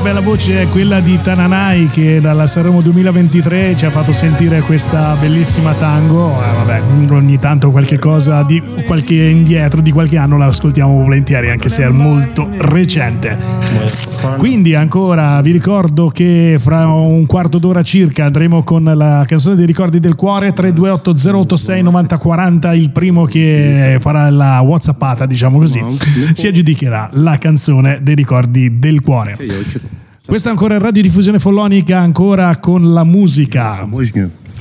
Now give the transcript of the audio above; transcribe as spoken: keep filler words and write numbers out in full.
Vabbè, la voce è quella di Tananai, che dalla Sanremo duemilaventitré ci ha fatto sentire questa bellissima tango. Eh, vabbè, ogni tanto qualche cosa di qualche indietro di qualche anno la ascoltiamo volentieri, anche se è molto recente. Quindi ancora vi ricordo che fra un quarto d'ora circa andremo con la canzone dei ricordi del cuore. Tre due otto zero otto sei nove zero quattro zero, il primo che farà la whatsappata, diciamo così, si aggiudicherà la canzone dei ricordi del cuore. Questa è ancora radiodiffusione follonica, ancora con la musica.